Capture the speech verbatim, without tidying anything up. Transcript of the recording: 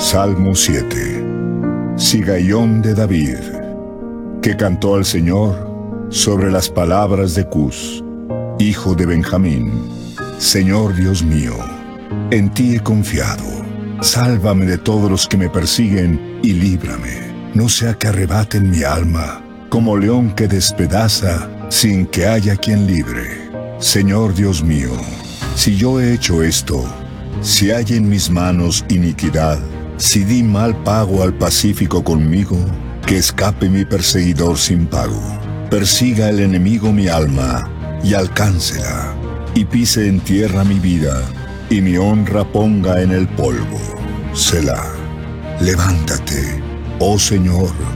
Salmo siete. Sigaión de David, que cantó al Señor sobre las palabras de Cus, hijo de Benjamín. Señor Dios mío, en ti he confiado. Sálvame de todos los que me persiguen y líbrame. No sea que arrebaten mi alma, como león que despedaza sin que haya quien libre. Señor Dios mío, si yo he hecho esto, si hay en mis manos iniquidad, si di mal pago al pacífico conmigo, que escape mi perseguidor sin pago. Persiga el enemigo mi alma y alcáncela, y pise en tierra mi vida, y mi honra ponga en el polvo. Selah. Levántate, oh Señor,